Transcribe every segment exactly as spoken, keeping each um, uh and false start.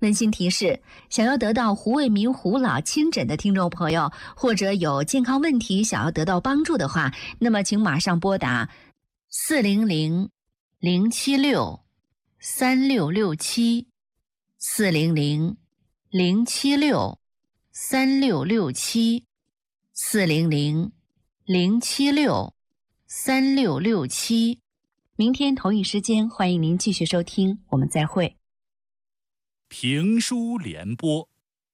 温馨提示：想要得到胡卫民胡老亲诊的听众朋友，或者有健康问题想要得到帮助的话，那么请马上拨打四零零零七六三六六七四零零零七六三六六七四零零零七六三六六七。明天同一时间，欢迎您继续收听，我们再会。 评书联播，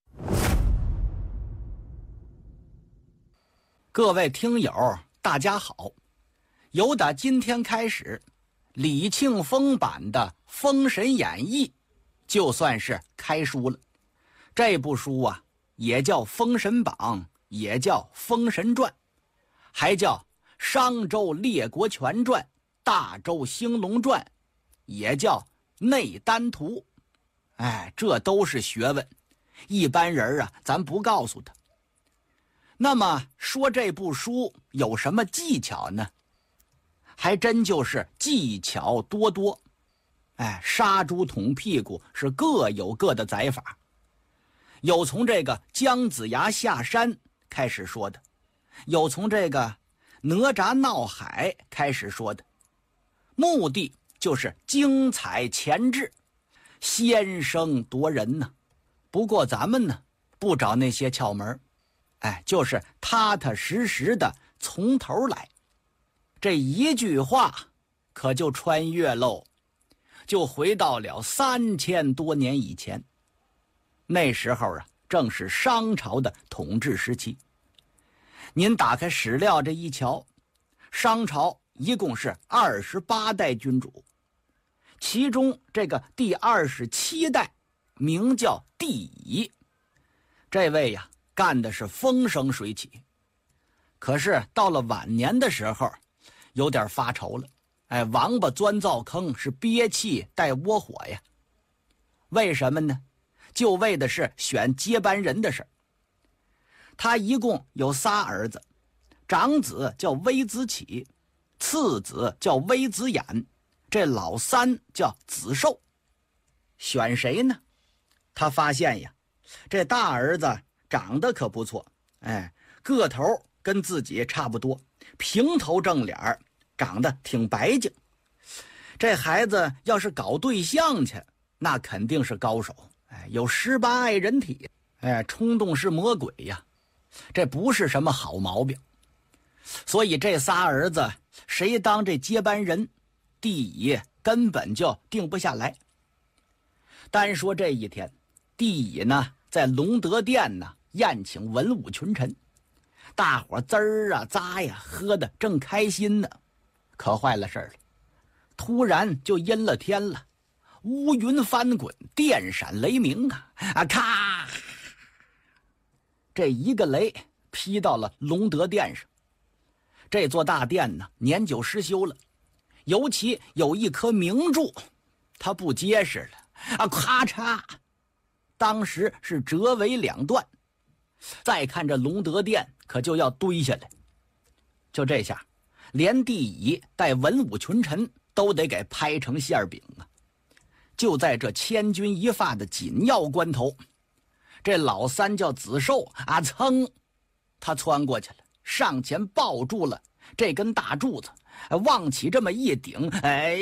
各位听友大家好，由打今天开始，李庆丰版的《封神演义》就算是开书了。这部书啊，也叫《封神榜》，也叫《封神传》，还叫《商周列国全传》、《大周兴隆传》，也叫《内丹图》。哎，这都是学问，一般人啊，咱不告诉他。那么说这部书有什么技巧呢？还真就是技巧多多。哎，杀猪捅屁股是各有各的宰法，有从这个姜子牙下山开始说的，有从这个哪吒闹海开始说的，目的就是精彩前置，先声夺人呢。不过咱们呢，不找那些窍门，哎，就是踏踏实实的从头来。这一句话可就穿越喽，就回到了三千多年以前。那时候啊，正是商朝的统治时期。您打开史料这一瞧，商朝一共是二十八代君主，其中这个第二十七代名叫帝乙，这位呀干的是风生水起。可是到了晚年的时候，有点发愁了。哎，王八钻灶坑，是憋气带窝火呀。为什么呢？就为的是选接班人的事。他一共有仨儿子，长子叫微子启，次子叫微子衍，这老三叫子寿。选谁呢？他发现呀，这大儿子长得可不错，哎，个头跟自己差不多，平头正脸，长得挺白净。这孩子要是搞对象去，那肯定是高手，哎，有十八爱人体，哎，冲动是魔鬼呀，这不是什么好毛病。所以这仨儿子谁当这接班人，帝乙根本就定不下来。单说这一天，帝乙呢在隆德殿呢宴请文武群臣，大伙滋儿啊咂呀喝得正开心呢，可坏了事儿了，突然就阴了天了，乌云翻滚，电闪雷鸣啊啊咔！这一个雷劈到了隆德殿上。这座大殿呢年久失修了，尤其有一棵名柱它不结实了啊，咔嚓，当时是折为两段。再看这隆德殿可就要堆下来。就这下连帝乙带文武群臣都得给拍成馅饼啊！就在这千钧一发的紧要关头，这老三叫子寿啊，噌，他窜过去了，上前抱住了这根大柱子，往起这么一顶，哎，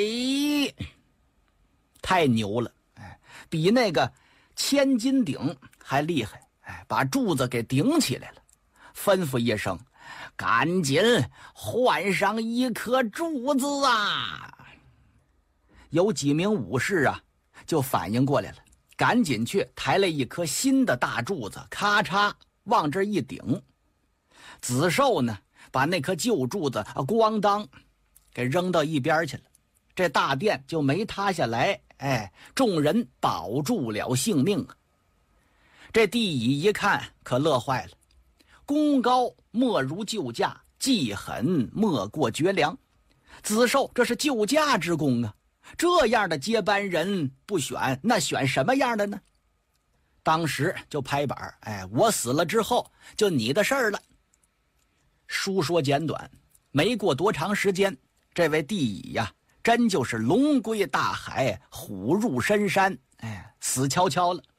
太牛了，哎，比那个千斤顶还厉害，哎，把柱子给顶起来了，吩咐一声，赶紧换上一颗柱子啊！有几名武士啊就反应过来了，赶紧去抬了一颗新的大柱子，咔嚓往这一顶。子寿呢把那颗旧柱子啊咣当给扔到一边去了，这大殿就没塌下来，哎，众人保住了性命啊。这帝乙一看可乐坏了，功高莫如救驾，技狠莫过绝粮。子寿这是救驾之功啊，这样的接班人不选，那选什么样的呢？当时就拍板，哎，我死了之后就你的事儿了。书说简短，没过多长时间，这位帝乙呀，真就是龙归大海，虎入深山，哎，死翘翘了。